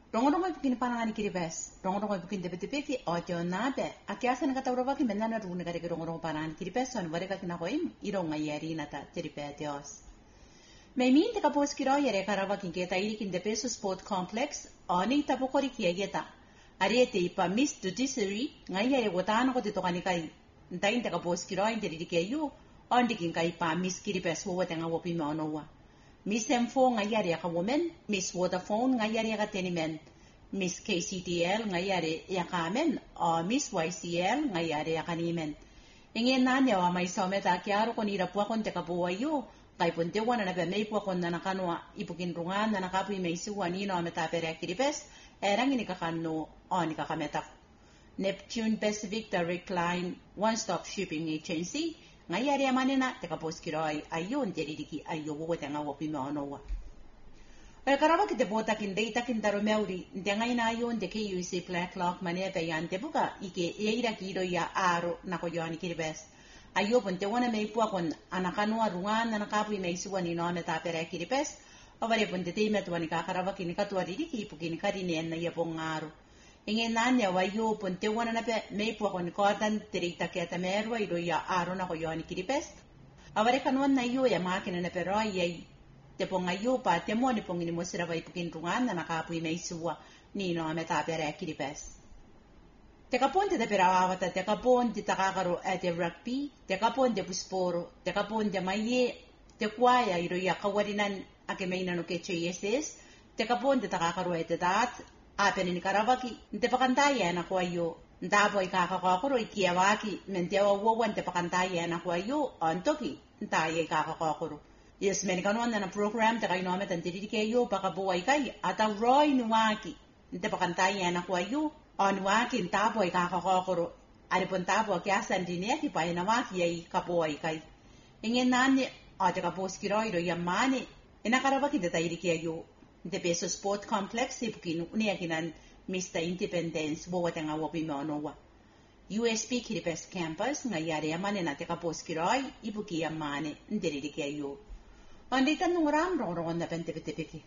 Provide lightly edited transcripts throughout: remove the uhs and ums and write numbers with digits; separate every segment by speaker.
Speaker 1: rongo ipukin panangani kiribes rongo ipukin debetepeki audio nabe akiasa nakatawrawaki menana rune kare rongo panangani kiribes on vareka kinakoim ironga yeri nata teripetios Meimin te kapos kiro yere karavakin keta irikin de peso sport complex oni tapokori kiegeta ariete ipa miss judiciary ngai yere wotano ko titokani kai ntain te kapos kiro inderikeyu ondikin kai pa miss kiribes wo tenga wo pima onowa Miss M4 ngayari ka woman, Miss Vodafone ngayari ka tenimen, Miss KCTL ngayari ka men, o Miss YCL ngayari ka nimen. Ingin na niya wa may someta kiaro ko nira po akong teka buwayo, kay puntewa na may po akong nanakanwa ipukinrungan na nakapoy may suwa nino metapere kiripes, erang inikakano o nikakametak. Neptune Pacific Direct Line One-Stop Shipping Agency, ngayari manina teka poskiroy ayon teririki ayo wo tenga wo pima onowa el karaba kite bota kin data kin daro meuri ndenga ina ayon de KUC Black Lock mane pe yante buka ike eira kiro ya aro na ko yoni kiribes ayo ponte wana me ipua kon anakano arungan na nakapu me isuwa ni no meta pere kiribes avare ponte te metwani ka karaba kin ka tuari ki pukin karine na ya bongaro Ingin nanya wayo ponte wana na pe me po kon kordan terita ke tamerwa iro ya aro na ko yoni kiripes avare kanuan na yo ya makina na pero ay te ponga yo pa te mo ni pongini mo sira vai pukin rungan na nakapu na isuwa ni no meta pere kiripes te kaponte de perawata te kaponte takakaro ate rugby te kaponte busporo te kaponte maye te kwaya iro ya kawarinan ake meina no ke cheyeses te kaponte takakaro ate dat Apen ni karavaki nte pakantaya na kwa yo ndabo ikakakokoro ikiawaki mentewa wowa nte pakantaya na kwa yo antoki ntaye ikakakokoro yes menikano na program ta kaino amet antirike yo pakabuwa ikai ata roy nuwaki nte pakantaya na kwa yo anwaki ndabo ikakakokoro aripontabo kiasa ndine ki paina waki yai kabuwa ikai ingen nani ate kaposkiroiro yamani ina karavaki nte tairike yo The Peso Sport Complex ipukin uniakinan Mr. Independence buwatanga wapimonowa. USP Kiribes Campus ngayari amane na teka poskiroy ipuki amane ndirikeyo. Andita nung rongon na pentepetepeki.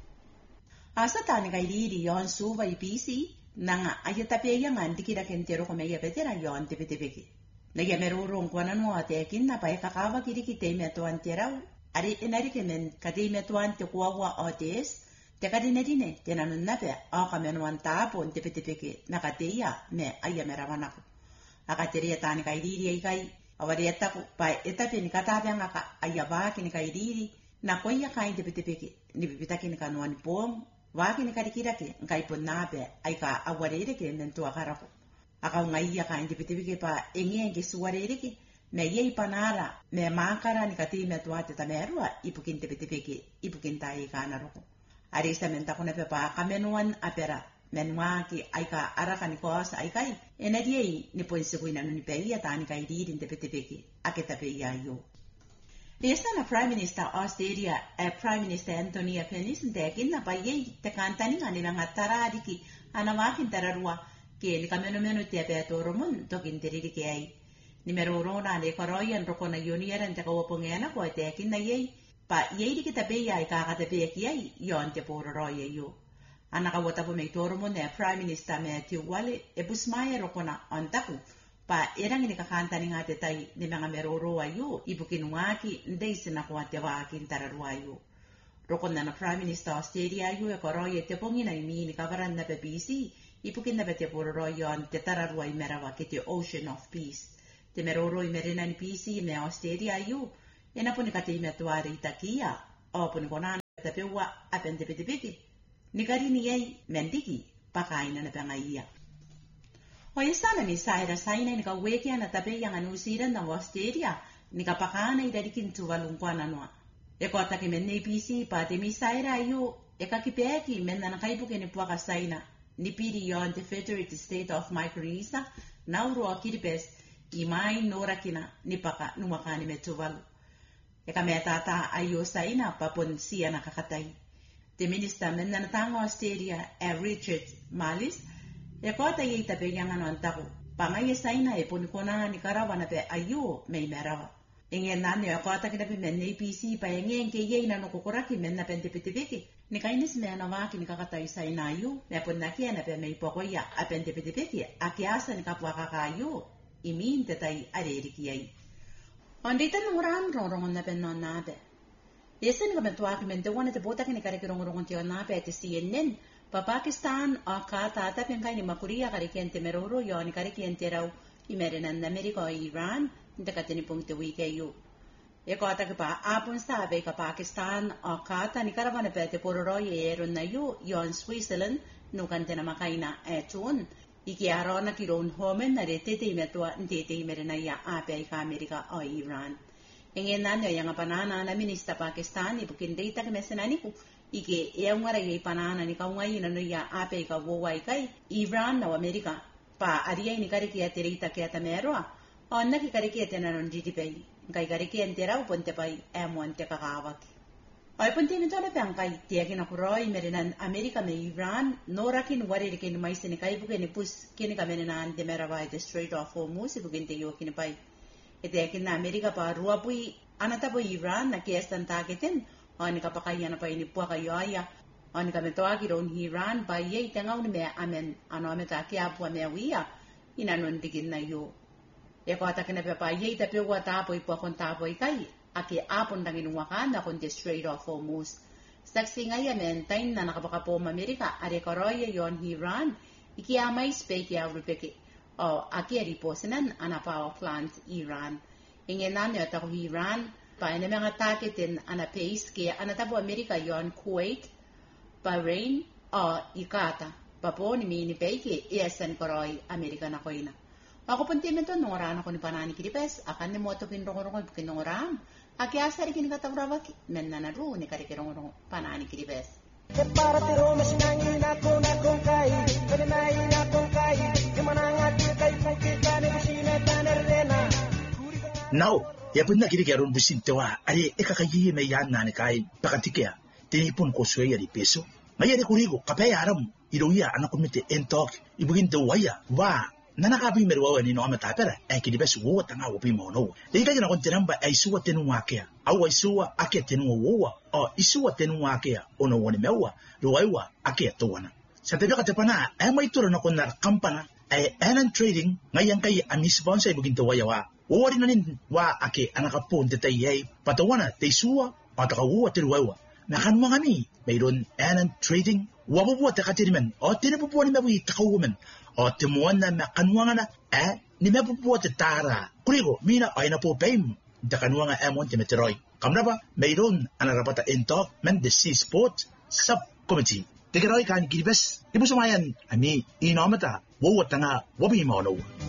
Speaker 1: Asa tani kairiri yon suva IPC nanga ayatapeya ngandikira kentero komeya betera yon tepetepeki. Nagyamerurong kwanano atekin na paikakawa kirikite meto anteraw. Ari enarikemen kadime tuante kuwawa otes tekadinedine tenanun nape akamenuan tapo ntepetepeke nakateya me ayamerawanako akateria tani kairiri aikai awarietaku pa etape nikatabe ngaka ayabaki nikairiri nakoya kai ntepetepeke nibipitaki nikanuan pom waki nikarikirake nkaipon nape aika awarereke nentu akarako akaungaiya kai ntepetepeke pa engenge suwarereke me yei panara me makara nikatime tuate tamerua ipukin tepetepeke ipukin tai kanaroko arisa menta kone pepa kamenuan apera menwaki aika araka nikos aikai enadiei ni poisikuina ni peia tani kai didin tepetepeke aketapeia yo Liesana Prime Minister Australia Prime Minister Anthony Albanese ndekin na payei te kantani ngani ngatara diki anawaki tararua ke likameno tepe toromun tokin teririke ai Nimerurona ne koroyan rokona yoniaran te kawapongena ko tekin na yei pa yei kita be ya ikakatabe kiai yon te pororoye yo anaka wata po meitoromo ne Prime Minister Matthew Wale ebusmaya rokona antaku pa erang ini kakanta ni ngate tai ni mga meroro ayo ibukin waki ndei sina ko ate waki tararwa yo rokona na Prime Minister Australia yo e koroye te pongina imi ni kavaran na BBC ibukin na te pororoye on te tararwa imerawa kite Ocean of Peace Te meroro imerina ni PC me Australia yu ena poni kate imetuare itakia o poni konana tapewa apentepetepete nikarini yei mendiki pakaina na pengaia Hoyesana mi saira saina nika weki na tapeya nganusira na Australia nika pakana idadikin tuvalungkwana noa eko atake menne PC pa te mi saira yu eka kipeki menna na kaibuke ni puaka saina ni piri yon the Federated State of Micronesia nauru akiripes Imai norakina nipaka numakani metuvalu. Eka metata ayo saina papon siya nakakatay. The minister men nanatang Australia Richard Marles eko tayo itape yang anontaku. Pangay saina e punikona ni karawa na pe ayo may merawa. Ingin nani ya kota kina pi men APC pa ingin ke ye na no kukuraki men na pendepetepeki. Ni kainis me na waki ni kakata isa inayu, me pun na kia na pe me ipokoya a pendepetepeki, a kiasa ni kapwa kakayu, imin tetai areriki ai. Ondita no ram rongon na pen non nabe. Yesen ka mentuaki men de wana te bota kini kare rongon tio nabe te CNN, pa Pakistan a kata ata penkai ni makuria kare kiente meroro yo ni kare kiente rau imerenan na Amerika o Iran, Ndakatini punkte wike yu. Eko atake pa apun sabe ka Pakistan o kata ni karavana pete pororo ye erun na yu yon Switzerland nukante na makaina etun. Iki arona kiron homen na retete imetua ntete imerena ya ape ka Amerika o Iran. Ingin nanyo yang panana na minista Pakistan ibukin data kemesenani ku. Iki eungara ye panana ni kaungai na no ya ape ka wowai kai Iran na Amerika. Pa aria ni kare kia terita kia tameroa. Onna ki kare kia tena non GDP. Ngai kare kia entera uponte pai emuante kakawaki. Ai ponte mitole pangkai tiaki na kuroi merinan Amerika me Iran norakin wariri kin maisini kai buken pus kini kamenena ante merawai the Strait of Hormuz buken te yokin pai. Itekin na Amerika pa ruapui anata po Iran na kiestan taketin oni kapakai ana pai ni puaka yoaya. Oni kametoa kiron Iran pa ye tengau ni me amen ano ameta kia pua me wia inanon digin na yo. Eko atakina pe pa ye ta pe wa tapo ipo kon tapo ikai ake apon dangin wakanda kon the Strait of Hormuz. Saksi ngai amen tain na nakapakapo Amerika are koroye yon Iran iki amai speki au rupeke o ake riposenan ana power plant Iran. Ingenan yo ta Iran pa ene mga taketin ana pace ke ana tapo Amerika yon Kuwait Bahrain o ikata papo ni mini peke iasan koroi Amerika na koina. Ako puntimento nora na ko ni panani kiripes akan ni moto pinrongo kinongoram akiasa ri kinakatawrawaki men nanaru ni kare kirongo panani kiripes.
Speaker 2: Now ya punna kiri kerun busin tewa ari ekakayi me yan nani kai pakatikia tini pun ko suya di peso mayari kurigo kapaya aram iroya anakumite entok ibugin de waya wa nana kabi merwa ni no amata pera kidi bes wo tanga wo bi mo no de ka na konteramba ai suwa tenu wake au ai suwa ake tenu wo o isuwa tenu wake ono woni mewa ruwaiwa ake to wana sabe ka tepana ai mai turo na konar kampana ai anan trading ngayan kai ami sponsor ibugin de waya wa wori nanin wa ake anakapon te tai patawana te suwa ataka wo te ruwaiwa na kanwa ngami mayroon anan trading wabubuwa te katirimen o tinabubuwa ni mawi takawumen o timuana na kanwanga na ni mabubuwa te tara kurigo mina ay na po paim da kanwanga amon te meteroy kamraba mayroon anarapata entok men the sea sport subcommittee te karoy kan kiribes ibusumayan ami inomata wo tanga wabi mo no